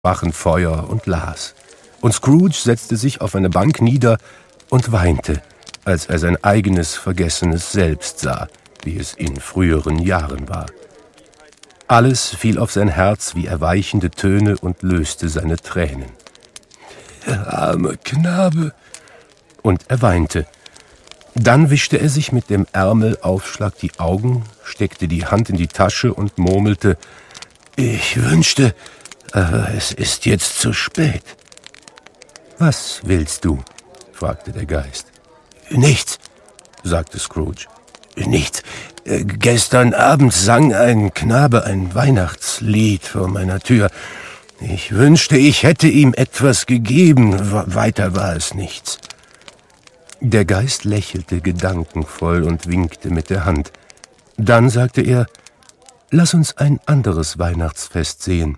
brachen Feuer und las. Und Scrooge setzte sich auf eine Bank nieder und weinte, als er sein eigenes vergessenes Selbst sah, wie es in früheren Jahren war. Alles fiel auf sein Herz wie erweichende Töne und löste seine Tränen. Der arme Knabe! Und er weinte. Dann wischte er sich mit dem Ärmelaufschlag die Augen, steckte die Hand in die Tasche und murmelte: »Ich wünschte, aber es ist jetzt zu spät.« »Was willst du?« fragte der Geist. »Nichts«, sagte Scrooge. »Nichts. Gestern Abend sang ein Knabe ein Weihnachtslied vor meiner Tür. Ich wünschte, ich hätte ihm etwas gegeben. Weiter war es nichts.« Der Geist lächelte gedankenvoll und winkte mit der Hand. Dann sagte er: »Lass uns ein anderes Weihnachtsfest sehen.«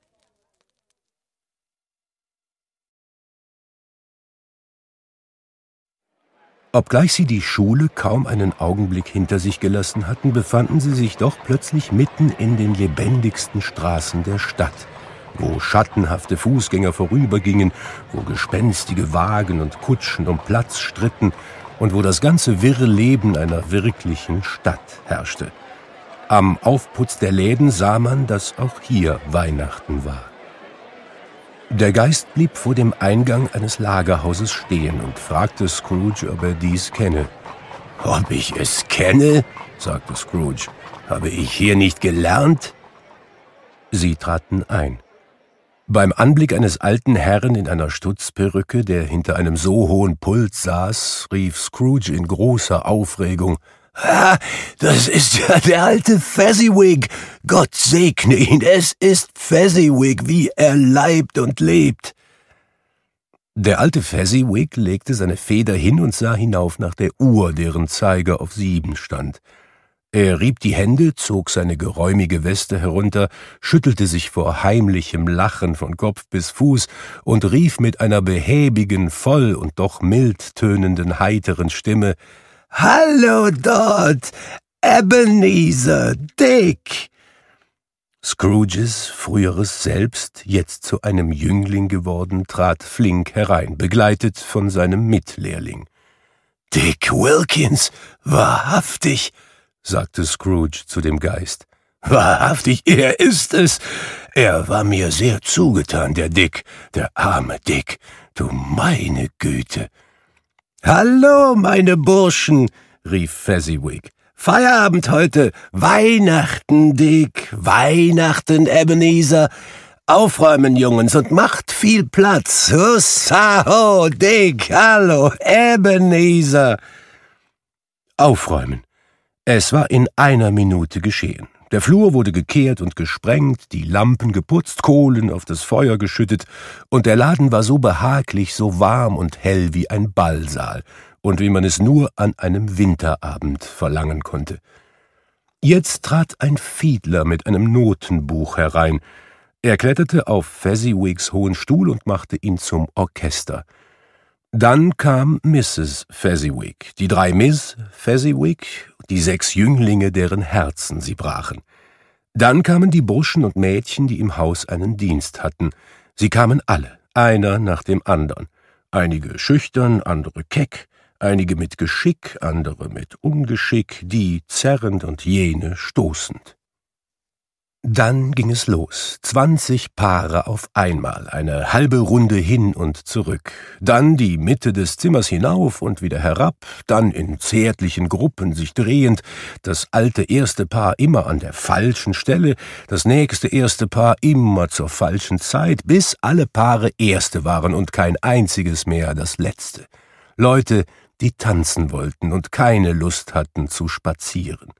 Obgleich sie die Schule kaum einen Augenblick hinter sich gelassen hatten, befanden sie sich doch plötzlich mitten in den lebendigsten Straßen der Stadt, wo schattenhafte Fußgänger vorübergingen, wo gespenstige Wagen und Kutschen um Platz stritten und wo das ganze wirre Leben einer wirklichen Stadt herrschte. Am Aufputz der Läden sah man, dass auch hier Weihnachten war. Der Geist blieb vor dem Eingang eines Lagerhauses stehen und fragte Scrooge, ob er dies kenne. »Ob ich es kenne?« sagte Scrooge. »Habe ich hier nicht gelernt?« Sie traten ein. Beim Anblick eines alten Herrn in einer Stutzperücke, der hinter einem so hohen Pult saß, rief Scrooge in großer Aufregung: »Ah, das ist ja der alte Fezziwig! Gott segne ihn, es ist Fezziwig, wie er leibt und lebt!« Der alte Fezziwig legte seine Feder hin und sah hinauf nach der Uhr, deren Zeiger auf 7 stand. Er rieb die Hände, zog seine geräumige Weste herunter, schüttelte sich vor heimlichem Lachen von Kopf bis Fuß und rief mit einer behäbigen, voll und doch mild tönenden, heiteren Stimme: »Hallo dort, Ebenezer, Dick!« Scrooges früheres Selbst, jetzt zu einem Jüngling geworden, trat flink herein, begleitet von seinem Mitlehrling. »Dick Wilkins, wahrhaftig«, sagte Scrooge zu dem Geist. »Wahrhaftig, er ist es. Er war mir sehr zugetan, der Dick, der arme Dick. Du meine Güte!« »Hallo, meine Burschen«, rief Fezziwig. »Feierabend heute. Weihnachten, Dick. Weihnachten, Ebenezer. Aufräumen, Jungens, und macht viel Platz. Hussaho, Dick. Hallo, Ebenezer.« Aufräumen. Es war in einer Minute geschehen. Der Flur wurde gekehrt und gesprengt, die Lampen geputzt, Kohlen auf das Feuer geschüttet, und der Laden war so behaglich, so warm und hell wie ein Ballsaal, und wie man es nur an einem Winterabend verlangen konnte. Jetzt trat ein Fiedler mit einem Notenbuch herein. Er kletterte auf Fezziwigs hohen Stuhl und machte ihn zum Orchester. Dann kam Mrs. Fezziwig, die 3 Miss Fezziwig, die 6 Jünglinge, deren Herzen sie brachen. Dann kamen die Burschen und Mädchen, die im Haus einen Dienst hatten. Sie kamen alle, einer nach dem andern. Einige schüchtern, andere keck, einige mit Geschick, andere mit Ungeschick, die zerrend und jene stoßend. Dann ging es los, 20 Paare auf einmal, eine halbe Runde hin und zurück, dann die Mitte des Zimmers hinauf und wieder herab, dann in zärtlichen Gruppen sich drehend, das alte erste Paar immer an der falschen Stelle, das nächste erste Paar immer zur falschen Zeit, bis alle Paare Erste waren und kein einziges mehr das Letzte. Leute, die tanzen wollten und keine Lust hatten zu spazieren.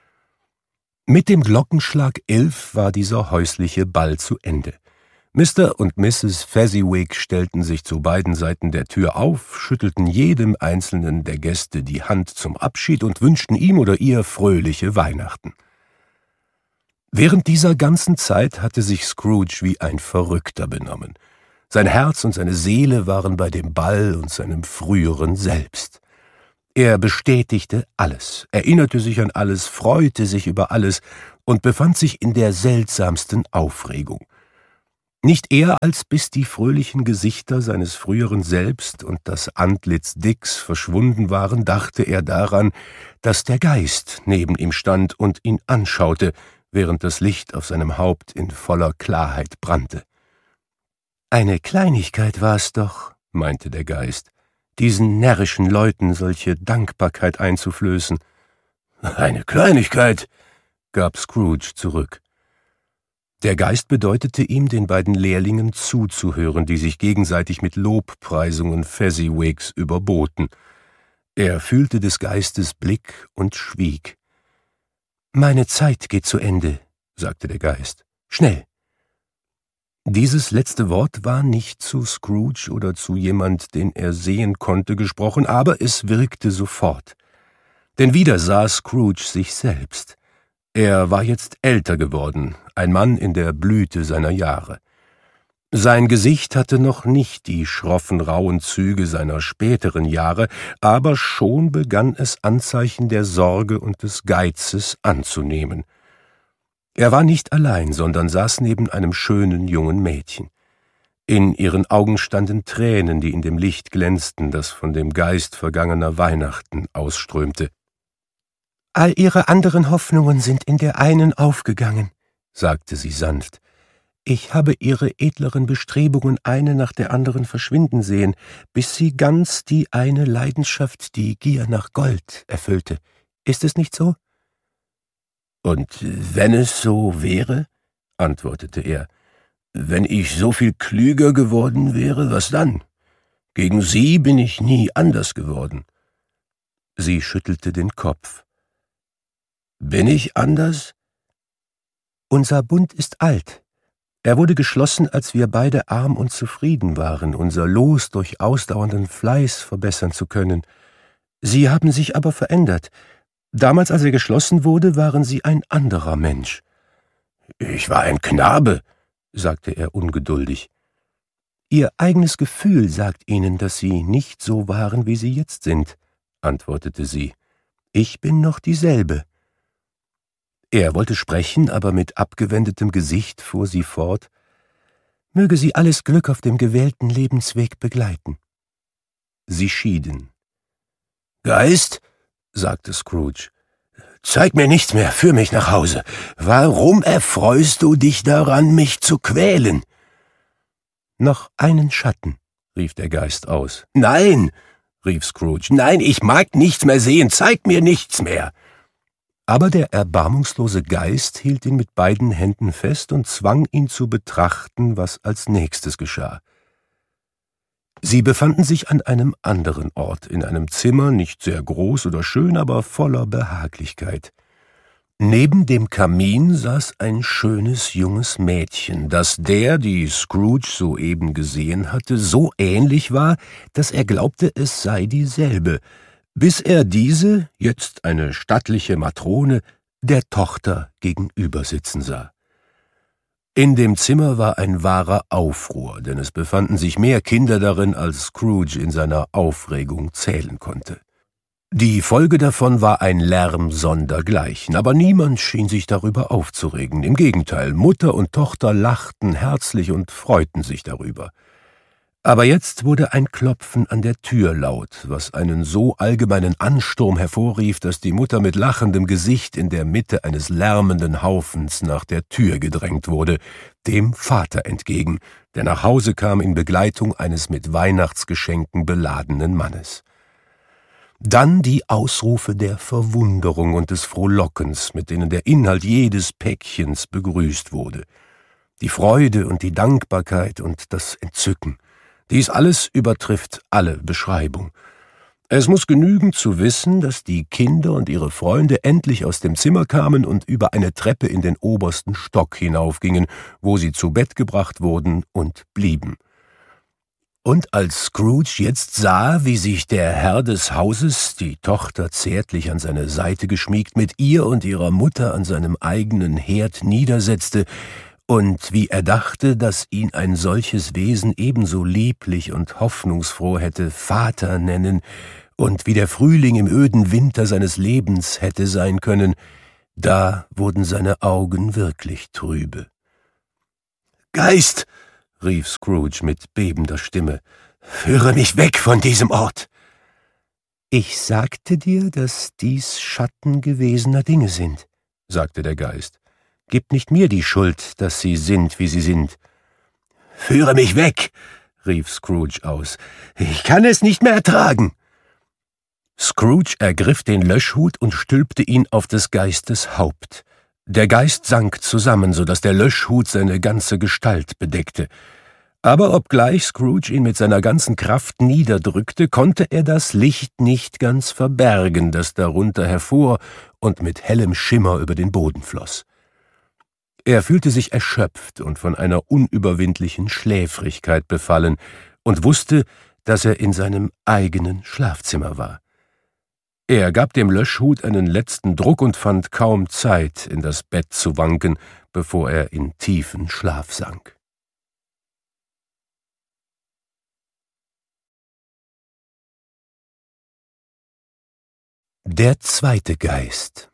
Mit dem Glockenschlag 11 war dieser häusliche Ball zu Ende. Mr. und Mrs. Fezziwig stellten sich zu beiden Seiten der Tür auf, schüttelten jedem einzelnen der Gäste die Hand zum Abschied und wünschten ihm oder ihr fröhliche Weihnachten. Während dieser ganzen Zeit hatte sich Scrooge wie ein Verrückter benommen. Sein Herz und seine Seele waren bei dem Ball und seinem früheren Selbst. Er bestätigte alles, erinnerte sich an alles, freute sich über alles und befand sich in der seltsamsten Aufregung. Nicht eher, als bis die fröhlichen Gesichter seines früheren Selbst und das Antlitz Dicks verschwunden waren, dachte er daran, dass der Geist neben ihm stand und ihn anschaute, während das Licht auf seinem Haupt in voller Klarheit brannte. »Eine Kleinigkeit war's doch«, meinte der Geist, »diesen närrischen Leuten solche Dankbarkeit einzuflößen.« »Eine Kleinigkeit«, gab Scrooge zurück. Der Geist bedeutete ihm, den beiden Lehrlingen zuzuhören, die sich gegenseitig mit Lobpreisungen Fezziwigs überboten. Er fühlte des Geistes Blick und schwieg. »Meine Zeit geht zu Ende«, sagte der Geist. »Schnell!« Dieses letzte Wort war nicht zu Scrooge oder zu jemand, den er sehen konnte, gesprochen, aber es wirkte sofort. Denn wieder sah Scrooge sich selbst. Er war jetzt älter geworden, ein Mann in der Blüte seiner Jahre. Sein Gesicht hatte noch nicht die schroffen, rauen Züge seiner späteren Jahre, aber schon begann es Anzeichen der Sorge und des Geizes anzunehmen. Er war nicht allein, sondern saß neben einem schönen jungen Mädchen. In ihren Augen standen Tränen, die in dem Licht glänzten, das von dem Geist vergangener Weihnachten ausströmte. »All Ihre anderen Hoffnungen sind in der einen aufgegangen«, sagte sie sanft. »Ich habe Ihre edleren Bestrebungen eine nach der anderen verschwinden sehen, bis sie ganz die eine Leidenschaft, die Gier nach Gold, erfüllte. Ist es nicht so?« »Und wenn es so wäre«, antwortete er, »wenn ich so viel klüger geworden wäre, was dann? Gegen Sie bin ich nie anders geworden.« Sie schüttelte den Kopf. »Bin ich anders?« »Unser Bund ist alt. Er wurde geschlossen, als wir beide arm und zufrieden waren, unser Los durch ausdauernden Fleiß verbessern zu können. Sie haben sich aber verändert. Damals, als er geschlossen wurde, waren Sie ein anderer Mensch.« »Ich war ein Knabe«, sagte er ungeduldig. »Ihr eigenes Gefühl sagt Ihnen, dass Sie nicht so waren, wie Sie jetzt sind«, antwortete sie. »Ich bin noch dieselbe.« Er wollte sprechen, aber mit abgewendetem Gesicht fuhr sie fort. »Möge Sie alles Glück auf dem gewählten Lebensweg begleiten.« Sie schieden. »Geist«, sagte Scrooge, »zeig mir nichts mehr, führ mich nach Hause. Warum erfreust du dich daran, mich zu quälen?« »Noch einen Schatten«, rief der Geist aus. »Nein«, rief Scrooge, »nein, ich mag nichts mehr sehen, zeig mir nichts mehr.« Aber der erbarmungslose Geist hielt ihn mit beiden Händen fest und zwang ihn zu betrachten, was als nächstes geschah. Sie befanden sich an einem anderen Ort, in einem Zimmer, nicht sehr groß oder schön, aber voller Behaglichkeit. Neben dem Kamin saß ein schönes junges Mädchen, das der, die Scrooge soeben gesehen hatte, so ähnlich war, dass er glaubte, es sei dieselbe, bis er diese, jetzt eine stattliche Matrone, der Tochter gegenüber sitzen sah. In dem Zimmer war ein wahrer Aufruhr, denn es befanden sich mehr Kinder darin, als Scrooge in seiner Aufregung zählen konnte. Die Folge davon war ein Lärm sondergleichen, aber niemand schien sich darüber aufzuregen. Im Gegenteil, Mutter und Tochter lachten herzlich und freuten sich darüber. Aber jetzt wurde ein Klopfen an der Tür laut, was einen so allgemeinen Ansturm hervorrief, dass die Mutter mit lachendem Gesicht in der Mitte eines lärmenden Haufens nach der Tür gedrängt wurde, dem Vater entgegen, der nach Hause kam in Begleitung eines mit Weihnachtsgeschenken beladenen Mannes. Dann die Ausrufe der Verwunderung und des Frohlockens, mit denen der Inhalt jedes Päckchens begrüßt wurde. Die Freude und die Dankbarkeit und das Entzücken. Dies alles übertrifft alle Beschreibung. Es muss genügen zu wissen, dass die Kinder und ihre Freunde endlich aus dem Zimmer kamen und über eine Treppe in den obersten Stock hinaufgingen, wo sie zu Bett gebracht wurden und blieben. Und als Scrooge jetzt sah, wie sich der Herr des Hauses, die Tochter zärtlich an seine Seite geschmiegt, mit ihr und ihrer Mutter an seinem eigenen Herd niedersetzte, und wie er dachte, dass ihn ein solches Wesen ebenso lieblich und hoffnungsfroh hätte Vater nennen und wie der Frühling im öden Winter seines Lebens hätte sein können, da wurden seine Augen wirklich trübe. »Geist«, rief Scrooge mit bebender Stimme. »Führe mich weg von diesem Ort!« »Ich sagte dir, dass dies Schatten gewesener Dinge sind«, sagte der Geist. »Gib nicht mir die Schuld, dass sie sind, wie sie sind.« »Führe mich weg«, rief Scrooge aus. »Ich kann es nicht mehr ertragen.« Scrooge ergriff den Löschhut und stülpte ihn auf des Geistes Haupt. Der Geist sank zusammen, so dass der Löschhut seine ganze Gestalt bedeckte. Aber obgleich Scrooge ihn mit seiner ganzen Kraft niederdrückte, konnte er das Licht nicht ganz verbergen, das darunter hervor und mit hellem Schimmer über den Boden floss. Er fühlte sich erschöpft und von einer unüberwindlichen Schläfrigkeit befallen und wusste, dass er in seinem eigenen Schlafzimmer war. Er gab dem Löschhut einen letzten Druck und fand kaum Zeit, in das Bett zu wanken, bevor er in tiefen Schlaf sank. Der zweite Geist.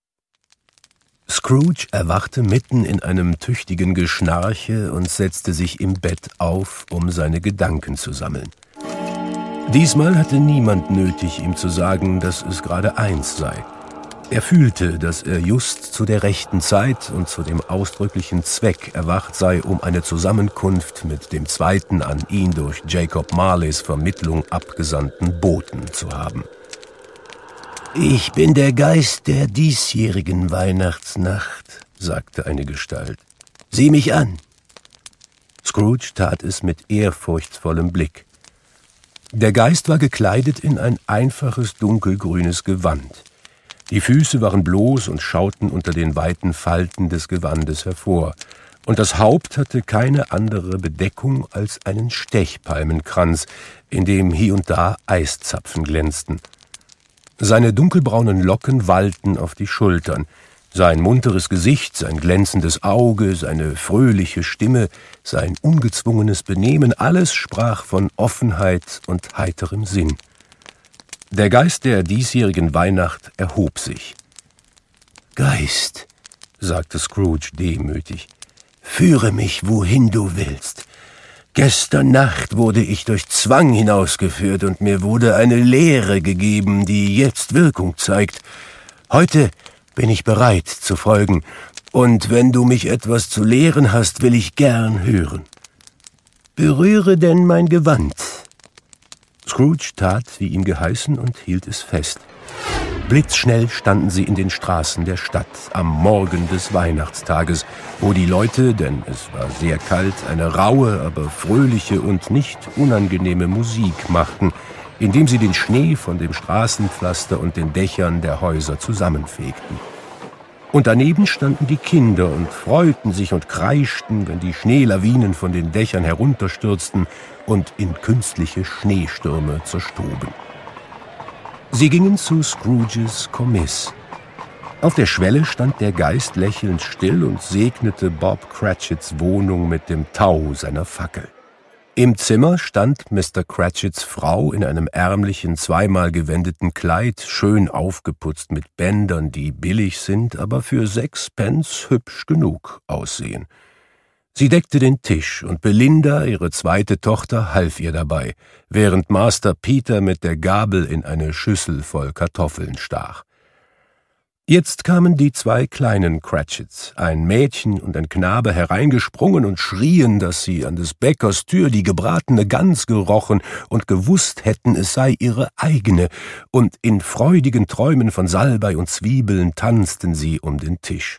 Scrooge erwachte mitten in einem tüchtigen Geschnarche und setzte sich im Bett auf, um seine Gedanken zu sammeln. Diesmal hatte niemand nötig, ihm zu sagen, dass es gerade 1 sei. Er fühlte, dass er just zu der rechten Zeit und zu dem ausdrücklichen Zweck erwacht sei, um eine Zusammenkunft mit dem zweiten an ihn durch Jacob Marleys Vermittlung abgesandten Boten zu haben. »Ich bin der Geist der diesjährigen Weihnachtsnacht«, sagte eine Gestalt. »Sieh mich an.« Scrooge tat es mit ehrfurchtsvollem Blick. Der Geist war gekleidet in ein einfaches dunkelgrünes Gewand. Die Füße waren bloß und schauten unter den weiten Falten des Gewandes hervor, und das Haupt hatte keine andere Bedeckung als einen Stechpalmenkranz, in dem hie und da Eiszapfen glänzten. Seine dunkelbraunen Locken wallten auf die Schultern. Sein munteres Gesicht, sein glänzendes Auge, seine fröhliche Stimme, sein ungezwungenes Benehmen, alles sprach von Offenheit und heiterem Sinn. Der Geist der diesjährigen Weihnacht erhob sich. »Geist«, sagte Scrooge demütig, »führe mich, wohin du willst. Gestern Nacht wurde ich durch Zwang hinausgeführt und mir wurde eine Lehre gegeben, die jetzt Wirkung zeigt. Heute bin ich bereit zu folgen, und wenn du mich etwas zu lehren hast, will ich gern hören. Berühre denn mein Gewand.« Scrooge tat, wie ihm geheißen, und hielt es fest. Blitzschnell standen sie in den Straßen der Stadt am Morgen des Weihnachtstages, wo die Leute, denn es war sehr kalt, eine raue, aber fröhliche und nicht unangenehme Musik machten, indem sie den Schnee von dem Straßenpflaster und den Dächern der Häuser zusammenfegten. Und daneben standen die Kinder und freuten sich und kreischten, wenn die Schneelawinen von den Dächern herunterstürzten und in künstliche Schneestürme zerstoben. Sie gingen zu Scrooges Kommiss. Auf der Schwelle stand der Geist lächelnd still und segnete Bob Cratchits Wohnung mit dem Tau seiner Fackel. Im Zimmer stand Mr. Cratchits Frau in einem ärmlichen, zweimal gewendeten Kleid, schön aufgeputzt mit Bändern, die billig sind, aber für 6 Pence hübsch genug aussehen. Sie deckte den Tisch, und Belinda, ihre zweite Tochter, half ihr dabei, während Master Peter mit der Gabel in eine Schüssel voll Kartoffeln stach. Jetzt kamen die 2 kleinen Cratchits, ein Mädchen und ein Knabe, hereingesprungen und schrien, dass sie an des Bäckers Tür die gebratene Gans gerochen und gewusst hätten, es sei ihre eigene, und in freudigen Träumen von Salbei und Zwiebeln tanzten sie um den Tisch.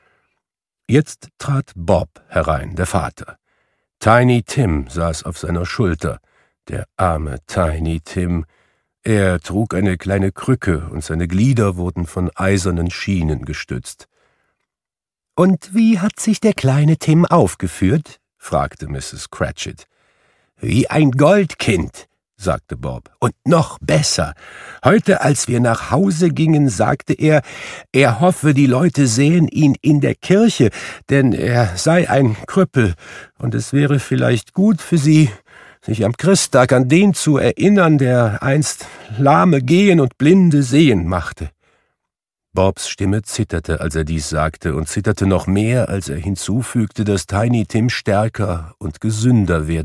Jetzt trat Bob herein, der Vater. Tiny Tim saß auf seiner Schulter, der arme Tiny Tim. Er trug eine kleine Krücke, und seine Glieder wurden von eisernen Schienen gestützt. »Und wie hat sich der kleine Tim aufgeführt?« fragte Mrs. Cratchit. »Wie ein Goldkind«, sagte Bob, »und noch besser. Heute, als wir nach Hause gingen, sagte er, er hoffe, die Leute sähen ihn in der Kirche, denn er sei ein Krüppel, und es wäre vielleicht gut für sie, sich am Christtag an den zu erinnern, der einst Lahme gehen und Blinde sehen machte.« Bobs Stimme zitterte, als er dies sagte, und zitterte noch mehr, als er hinzufügte, dass Tiny Tim stärker und gesünder werden